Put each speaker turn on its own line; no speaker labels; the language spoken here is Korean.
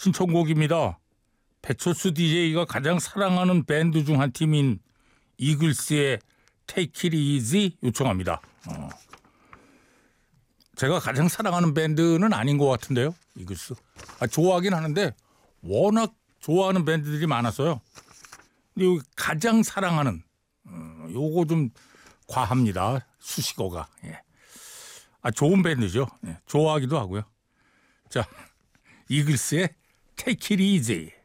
신청곡입니다. 배철수 DJ가 가장 사랑하는 밴드 중 한 팀인 이글스의 Take It Easy 요청합니다. 제가 가장 사랑하는 밴드는 아닌 것 같은데요. 이글스. 좋아하긴 하는데 워낙 좋아하는 밴드들이 많았어요. 근데 여기 가장 사랑하는 요거 좀 과합니다. 수식어가. 예. 좋은 밴드죠. 예. 좋아하기도 하고요. 자, 이글스의 Take It Easy.